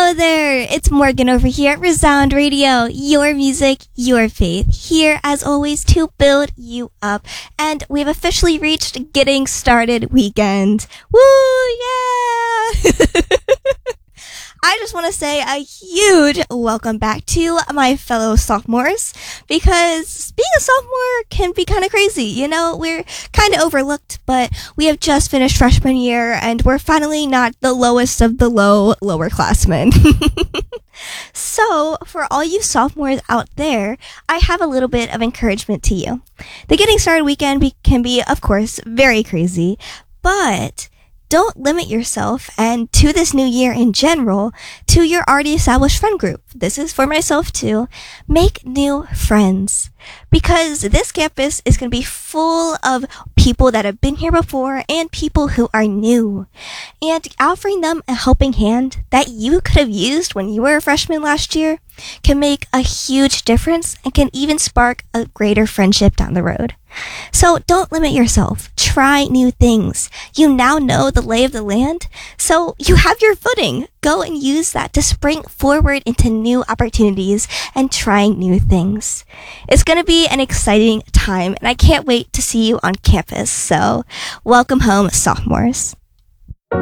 Hello there, it's Morgan over here at Resound Radio, your music, your faith, here as always to build you up. And we've officially reached Getting Started weekend. Woo, yeah! I just want to say a huge welcome back to my fellow sophomores, because being a sophomore can be kind of crazy. You know, we're kind of overlooked, but we have just finished freshman year and we're finally not the lowest of the lower classmen. So, for all you sophomores out there, I have a little bit of encouragement to you. The Getting Started weekend can be, of course, very crazy, but don't limit yourself, and to this new year in general, to your already established friend group. This is for myself too. Make new friends. Because this campus is going to be full of people that have been here before and people who are new. And offering them a helping hand that you could have used when you were a freshman last year can make a huge difference and can even spark a greater friendship down the road. So don't limit yourself. Try new things. You now know the lay of the land, so you have your footing. Go and use that to spring forward into new opportunities and trying new things. It's going to be an exciting time, and I can't wait to see you on campus. So welcome home, sophomores.